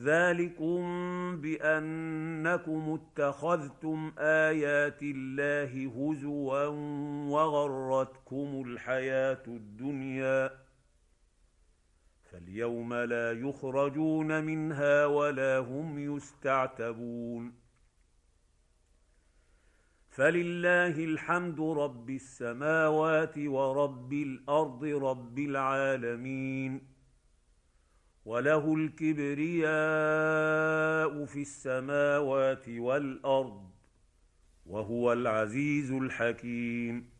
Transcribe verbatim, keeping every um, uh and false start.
ذلكم بأنكم اتخذتم آيات الله هزوا وغرتكم الحياة الدنيا فاليوم لا يخرجون منها ولا هم يستعتبون فلله الحمد رب السماوات ورب الأرض رب العالمين وله الكبرياء في السماوات والأرض وهو العزيز الحكيم